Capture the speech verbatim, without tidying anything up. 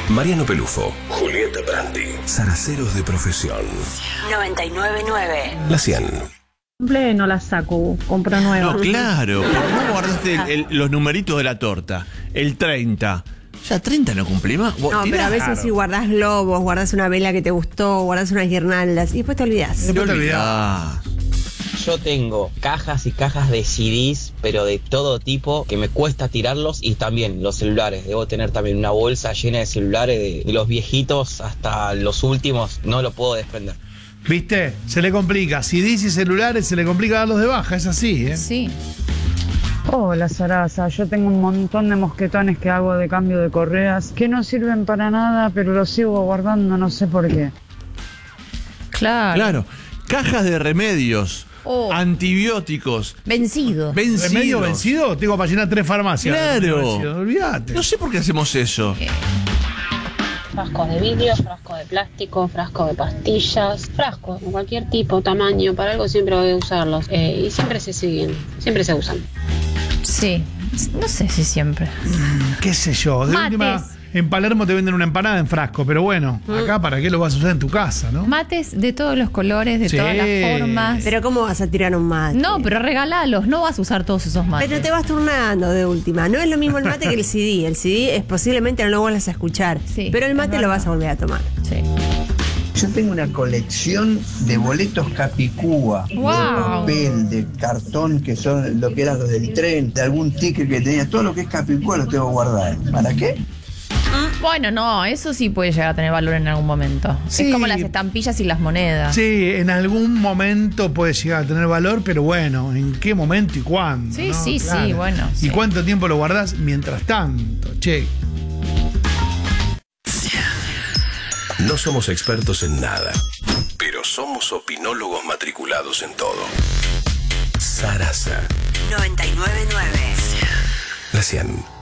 Mariano Pelufo, Julieta Brandi, zaraceros de profesión. noventa y nueve nueve. La cien. No la saco, compro nueva. No, claro. ¿Cómo guardaste el- el- los numeritos de la torta? El treinta. Ya treinta no cumplí más. Vos No, pero a tirás. veces si guardás globos, guardás una vela que te gustó, guardás unas guirnaldas y después te olvidás. Te olvidás. Yo tengo cajas y cajas de C Ds, pero de todo tipo, que me cuesta tirarlos, y también los celulares. Debo tener también una bolsa llena de celulares, de, de los viejitos hasta los últimos, no lo puedo desprender. ¿Viste? Se le complica. Si dice celulares, se le complica darlos de baja. Es así, ¿eh? Sí. Hola, Sarasa. Yo tengo un montón de mosquetones que hago de cambio de correas que no sirven para nada, pero los sigo guardando, no sé por qué. Claro. Claro. Cajas de remedios. Oh. Antibióticos. Vencido. Vencidos. ¿Remedio vencido? Tengo para llenar tres farmacias. Claro. Vencido, olvídate. No sé por qué hacemos eso. Frascos de vidrio, frasco de plástico, frasco de pastillas, frascos de cualquier tipo, tamaño, para algo siempre voy a usarlos. Eh, y siempre se siguen, siempre se usan. Sí. No sé si siempre. ¿Qué sé yo? De Mates. última, en Palermo te venden una empanada en frasco, pero bueno, acá para qué lo vas a usar en tu casa, ¿no? Mates de todos los colores, de Sí. todas las formas. Pero ¿cómo vas a tirar un mate? No, pero regalalos, no vas a usar todos esos mates. Pero te vas turnando de última. No es lo mismo el mate que el C D. El C D es posiblemente no lo vuelvas a escuchar. Sí, pero el es mate lo verdad. vas a volver a tomar. Sí. Yo tengo una colección de boletos Capicúa, Wow. de papel, de cartón, que son lo que eran los del tren, de algún ticket que tenía, todo lo que es Capicúa lo tengo guardado. ¿Para qué? Bueno, no, eso sí puede llegar a tener valor en algún momento. Sí. Es como las estampillas y las monedas. Sí, en algún momento puede llegar a tener valor, pero bueno, ¿en qué momento y cuándo? Sí, ¿no? sí, sí, bueno, ¿Y sí. cuánto tiempo lo guardás mientras tanto? Che. No somos expertos en nada, pero somos opinólogos matriculados en todo. Sarasa. noventa y nueve nueve. La cien.